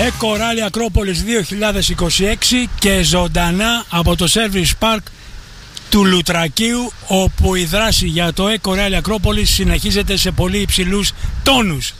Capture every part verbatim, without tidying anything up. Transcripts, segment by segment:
Eco Rally Ακρόπολης δύο χιλιάδες είκοσι έξι και ζωντανά από το Service Park του Λουτρακίου, όπου η δράση για το Eco Rally Ακρόπολης συνεχίζεται σε πολύ υψηλούς τόνους.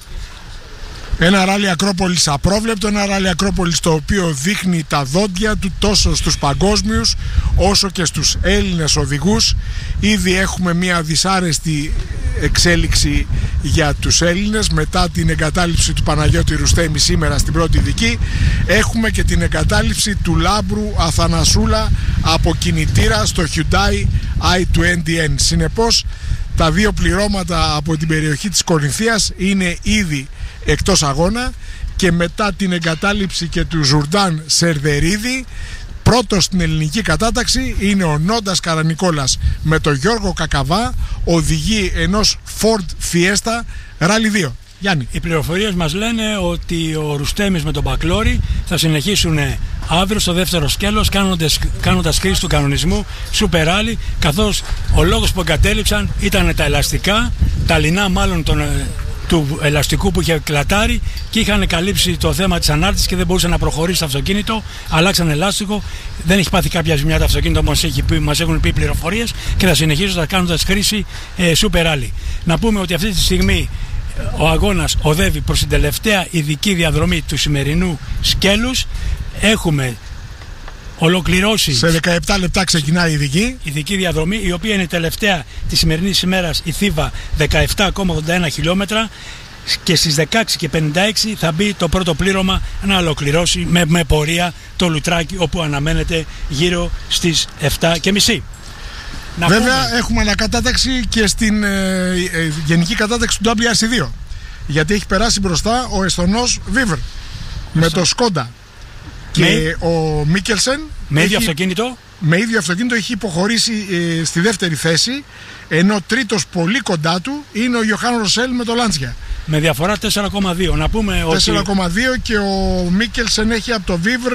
Ένα ράλι Ακρόπολης απρόβλεπτο, ένα ράλι Ακρόπολης το οποίο δείχνει τα δόντια του τόσο στους παγκόσμιους όσο και στους Έλληνες οδηγούς. Ήδη έχουμε μια δυσάρεστη εξέλιξη για τους Έλληνες μετά την εγκατάλειψη του Παναγιώτη Ρουστέμι σήμερα στην πρώτη ειδική. Έχουμε και την εγκατάλειψη του Λάμπρου Αθανασούλα από κινητήρα στο Hyundai άι είκοσι εν. Συνεπώς τα δύο πληρώματα από την περιοχή της Κορινθίας είναι ήδη εκτός αγώνα, και μετά την εγκατάλειψη και του Ζουρντάν Σερδερίδη, πρώτος στην ελληνική κατάταξη είναι ο Νόντας Καρανικόλας με τον Γιώργο Κακαβά, οδηγεί ενός Ford Fiesta Rally δύο. Γιάννη. Οι πληροφορίες μας λένε ότι ο Ρουστέμις με τον Μπακλόρη θα συνεχίσουν αύριο στο δεύτερο σκέλος, κάνοντας, κάνοντας κρίση του κανονισμού Super Rally, καθώς ο λόγος που εγκατέλειψαν ήταν τα ελαστικά, τα λινά μάλλον των, του ελαστικού που είχε κλατάρει, και είχαν καλύψει το θέμα της ανάρτησης και δεν μπορούσε να προχωρήσει το αυτοκίνητο. Αλλάξαν ελάστικο, δεν έχει πάθει κάποια ζημιά το αυτοκίνητο, όμως μας έχουν πει πληροφορίες, και θα συνεχίσουν κάνοντας κρίση ε, Super Rally. Να πούμε ότι αυτή τη στιγμή ο αγώνας οδεύει προς την τελευταία ειδική διαδρομή του σημερινού σκέλους. Έχουμε ολοκληρώσει. Σε δεκαεπτά λεπτά ξεκινάει η ειδική. ειδική διαδρομή, η οποία είναι η τελευταία της σημερινής ημέρας, η Θήβα, δεκαεπτά κόμμα ογδόντα ένα χιλιόμετρα, και στις δεκαέξι και πενήντα έξι θα μπει το πρώτο πλήρωμα να ολοκληρώσει με, με πορεία το Λουτράκι, όπου αναμένεται γύρω στις επτά και μισή. Να Βέβαια πούμε... έχουμε ανακατάταξη και στην ε, ε, γενική κατάταξη του ντάμπλιου αρ σι δύο, γιατί έχει περάσει μπροστά ο Εσθονός Βίβρ με το Σκόντα, και με... ο Μίκελσεν με έχει... ίδιο αυτοκίνητο με ίδιο αυτοκίνητο έχει υποχωρήσει ε, στη δεύτερη θέση, ενώ τρίτος πολύ κοντά του είναι ο Γιωχάν Ροσέλ με το Λάντσια με διαφορά τέσσερα κόμμα δύο. Να πούμε τέσσερα κόμμα δύο ότι... και ο Μίκελσεν έχει από το Βίβρ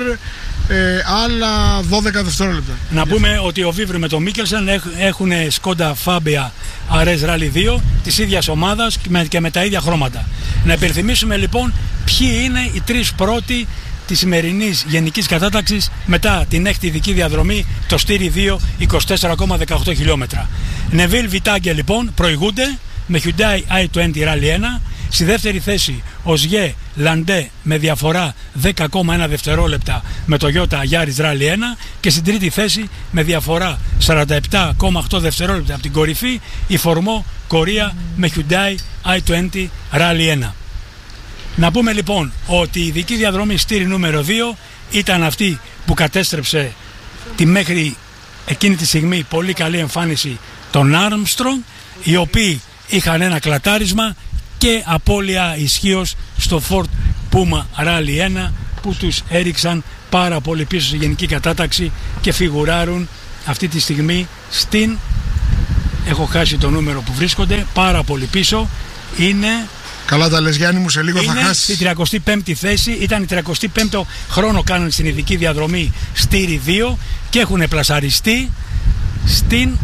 ε, άλλα δώδεκα δευτερόλεπτα. Να πούμε ότι ο Βίβρ με το Μίκελσεν έχουν Σκόντα Φάμπια αρ ες Rally δύο της ίδιας ομάδας και με τα ίδια χρώματα. Να υπενθυμίσουμε λοιπόν ποιοι είναι οι τρεις πρώτοι της σημερινής γενικής κατάταξης μετά την έκτη ειδική διαδρομή, το Στήρι δύο, είκοσι τέσσερα κόμμα δεκαοκτώ χιλιόμετρα. Νεβίλ Βιτάγκε λοιπόν προηγούνται με Hyundai άι είκοσι Rally ένα. Στη δεύτερη θέση ο Ζιέ Λαντέ με διαφορά δέκα κόμμα ένα δευτερόλεπτα με το Toyota Yaris Rally ένα, και στην τρίτη θέση με διαφορά σαράντα επτά κόμμα οκτώ δευτερόλεπτα από την κορυφή η Φορμό Κορία με Hyundai άι είκοσι Rally ένα. Να πούμε λοιπόν ότι η ειδική διαδρομή Στήρι νούμερο δύο ήταν αυτή που κατέστρεψε τη μέχρι εκείνη τη στιγμή πολύ καλή εμφάνιση των Armstrong, οι οποίοι είχαν ένα κλατάρισμα και απώλεια ισχύως στο Ford Puma Rally ένα, που τους έριξαν πάρα πολύ πίσω στη γενική κατάταξη και φιγουράρουν αυτή τη στιγμή στην, έχω χάσει το νούμερο που βρίσκονται, πάρα πολύ πίσω, είναι... Καλά τα λες Γιάννη μου, σε λίγο είναι θα χάσεις. Στην τριακοστή πέμπτη θέση, ήταν η τριακοστή πέμπτο χρόνο κάνουν στην ειδική διαδρομή Στήρι δύο, και έχουν πλασαριστεί στην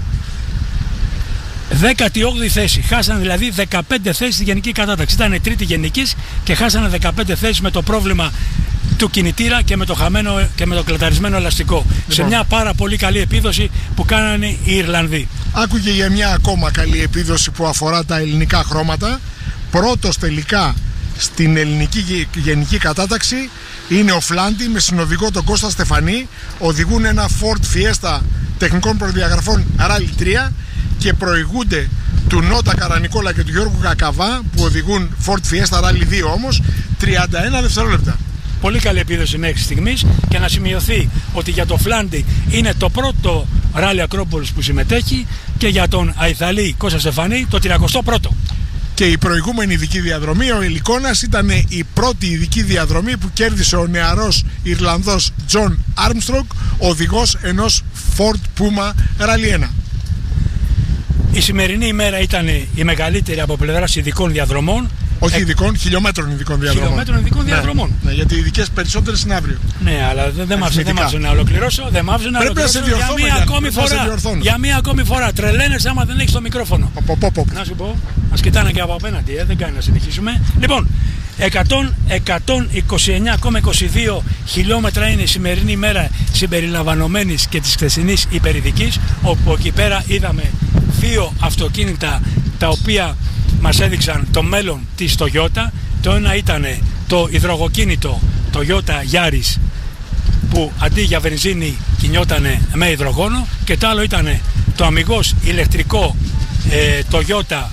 δέκατη όγδοη θέση. Χάσανε δηλαδή δεκαπέντε θέσεις στη γενική κατάταξη. Ήταν τρίτη γενικής και χάσανε δεκαπέντε θέσεις με το πρόβλημα του κινητήρα και με το χαμένο και με το κλαταρισμένο ελαστικό. Λοιπόν, σε μια πάρα πολύ καλή επίδοση που κάνανε οι Ιρλανδοί. Άκουγε για μια ακόμα καλή επίδοση που αφορά τα ελληνικά χρώματα. Πρώτος τελικά στην ελληνική γενική κατάταξη είναι ο Φλάντι με συνοδηγό τον Κώστα Στεφανή. Οδηγούν ένα Ford Fiesta τεχνικών προδιαγραφών Rally τρία και προηγούνται του Νότα Καρανικόλα και του Γιώργου Κακαβά, που οδηγούν Ford Fiesta Rally δύο όμως, τριάντα ένα δευτερόλεπτα. Πολύ καλή επίδοση μέχρι στιγμής, και να σημειωθεί ότι για το Φλάντι είναι το πρώτο Rally Ακρόπολης που συμμετέχει, και για τον Αϊθαλή Κώστα Στεφανή το τριακοστό πρώτο. Και η προηγούμενη ειδική διαδρομή, ο Ελικόνας, ήταν η πρώτη ειδική διαδρομή που κέρδισε ο νεαρός Ιρλανδός Τζον Άρμστρονγκ, οδηγός ενός Ford Puma Rally ένα. Η σημερινή ημέρα ήταν η μεγαλύτερη από πλευράς ειδικών διαδρομών. Όχι ειδικών, χιλιόμετρων ειδικών διαδρομών. Χιλιόμετρων ειδικών διαδρομών. Ναι, ναι, γιατί οι ειδικές περισσότερες είναι αύριο. Ναι, αλλά δεν δε μ' άφησε να ολοκληρώσω. Δεν μ' άφησε να πρέπει ολοκληρώσω. Να σε για μία ακόμη φορά. Για μία ακόμη φορά. Τρελαίνεσαι άμα δεν έχεις το μικρόφωνο. Πο, πο, πο. Να σου πω, μας κοιτάνε και από απέναντι, ε, δεν κάνει να συνεχίσουμε. Λοιπόν, εκατόν είκοσι εννιά κόμμα είκοσι δύο χιλιόμετρα είναι η σημερινή ημέρα συμπεριλαμβανομένης και της χθεσινής υπερηδικής, όπου εκεί πέρα είδαμε δύο αυτοκίνητα τα οποία μας έδειξαν το μέλλον της Toyota. Το ένα ήταν το υδρογοκίνητο Toyota Yaris που αντί για βενζίνη κινιότανε με υδρογόνο, και το άλλο ήταν το αμιγώς ηλεκτρικό ε, Toyota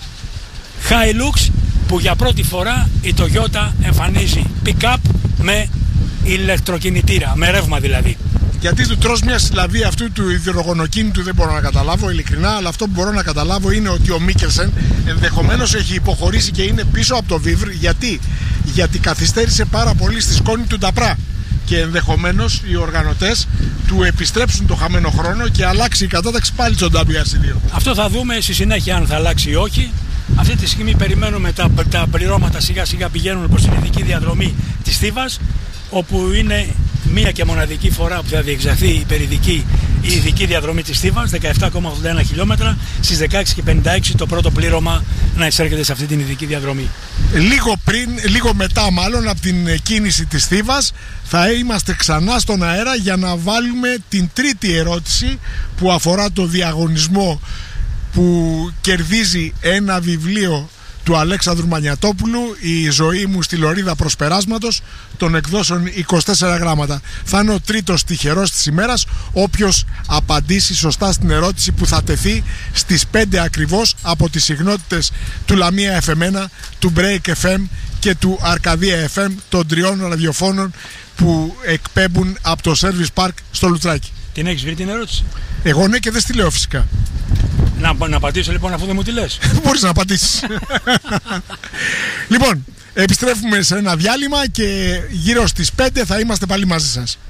Hilux, που για πρώτη φορά η Toyota εμφανίζει pick-up με ηλεκτροκινητήρα, με ρεύμα δηλαδή. Γιατί του τρως μια συλλαβή αυτού του υδρογονοκίνητου δεν μπορώ να καταλάβω ειλικρινά, αλλά αυτό που μπορώ να καταλάβω είναι ότι ο Μίκελσεν ενδεχομένως έχει υποχωρήσει και είναι πίσω από το Vivre. Γιατί, Γιατί καθυστέρησε πάρα πολύ στη σκόνη του Νταπρά και ενδεχομένως οι οργανωτές του επιστρέψουν το χαμένο χρόνο και αλλάξει η κατάταξη πάλι στο ντάμπλιου αρ σι δύο. Αυτό θα δούμε στη συνέχεια αν θα αλλάξει ή όχι. Αυτή τη στιγμή περιμένουμε τα, τα πληρώματα, σιγά σιγά πηγαίνουν προς την ειδική διαδρομή της Θήβας, όπου είναι μία και μοναδική φορά που θα διεξαχθεί η υπερειδική, η ειδική διαδρομή της Θήβας, δεκαεπτά κόμμα ογδόντα ένα χιλιόμετρα, στις δεκαέξι και πενήντα έξι το πρώτο πλήρωμα να εισέρχεται σε αυτή την ειδική διαδρομή. Λίγο πριν, λίγο μετά μάλλον από την κίνηση της Θήβας, θα είμαστε ξανά στον αέρα για να βάλουμε την τρίτη ερώτηση που αφορά το διαγωνισμό που κερδίζει ένα βιβλίο του Αλέξανδρου Μανιατόπουλου, «Η ζωή μου στη λωρίδα προσπεράσματος», των εκδόσεων είκοσι τέσσερα γράμματα. Θα είναι ο τρίτος τυχερός της ημέρας όποιος απαντήσει σωστά στην ερώτηση που θα τεθεί στις πέντε ακριβώς από τις συγνότητες του Λαμία εφ εμ ένα, του Break εφ εμ και του Αρκαδία εφ εμ, των τριών ραδιοφώνων που εκπέμπουν από το Service Park στο Λουτράκι. Την έχεις βρει την ερώτηση? Εγώ ναι, και δεν στη λέω φυσικά. Να, να απαντήσω λοιπόν αφού δεν μου τη λες. Μπορείς να απαντήσεις. Λοιπόν, επιστρέφουμε σε ένα διάλειμμα και γύρω στις πέντε θα είμαστε πάλι μαζί σας.